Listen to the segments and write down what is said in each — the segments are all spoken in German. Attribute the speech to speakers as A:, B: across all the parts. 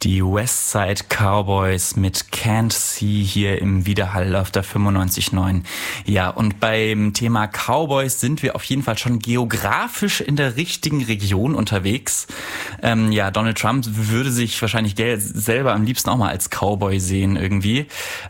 A: Die Westside Cowboys mit Can't See hier im Widerhall auf der 95.9. Ja, und beim Thema Cowboys sind wir auf jeden Fall schon geografisch in der richtigen Region unterwegs. Donald Trump würde sich wahrscheinlich selber am liebsten auch mal als Cowboy sehen irgendwie.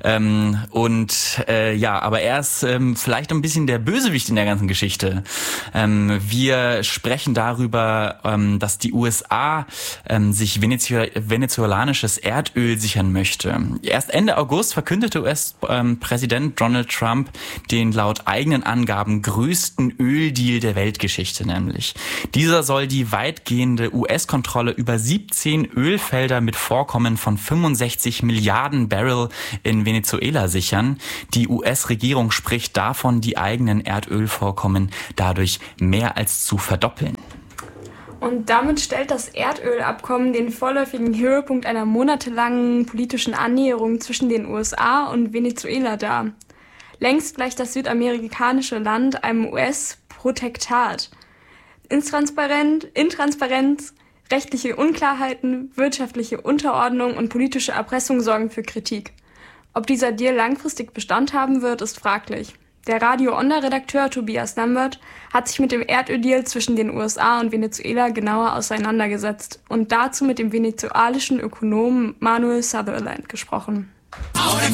A: Aber er ist vielleicht ein bisschen der Bösewicht in der ganzen Geschichte. Wir sprechen darüber, dass die USA sich venezolanisches Erdöl sichern möchte. Erst Ende August verkündete US-Präsident Donald Trump den laut eigenen Angaben größten Öldeal der Weltgeschichte nämlich. Dieser soll die weitgehende US-Kontrolle über 17 Ölfelder mit Vorkommen von 65 Milliarden Barrel in Venezuela sichern. Die US-Regierung spricht davon, die eigenen Erdölvorkommen dadurch mehr als zu verdoppeln.
B: Und damit stellt das Erdölabkommen den vorläufigen Höhepunkt einer monatelangen politischen Annäherung zwischen den USA und Venezuela dar. Längst gleicht das südamerikanische Land einem US-Protektat. Intransparenz, rechtliche Unklarheiten, wirtschaftliche Unterordnung und politische Erpressung sorgen für Kritik. Ob dieser Deal langfristig Bestand haben wird, ist fraglich. Der Radio-Onda-Redakteur Tobias Lambert hat sich mit dem Erdöldeal zwischen den USA und Venezuela genauer auseinandergesetzt und dazu mit dem venezuelischen Ökonomen Manuel Sutherland gesprochen.
C: Ahora